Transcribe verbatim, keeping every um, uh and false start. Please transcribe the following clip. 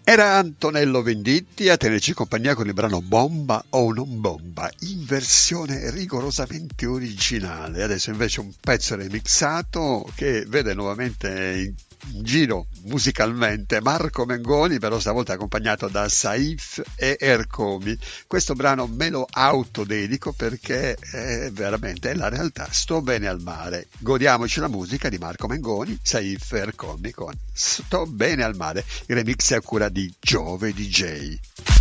Era Antonello Venditti a tenerci compagnia con il brano Bomba o non bomba, in versione rigorosamente originale. Adesso invece un pezzo remixato che vede nuovamente in giro musicalmente Marco Mengoni, però stavolta accompagnato da Saif e Ercomi. Questo brano me lo autodedico perché è veramente è la realtà. Sto bene al mare. Godiamoci la musica di Marco Mengoni, Saif e Ercomi con Sto bene al mare. Il remix è a cura di Giove D J.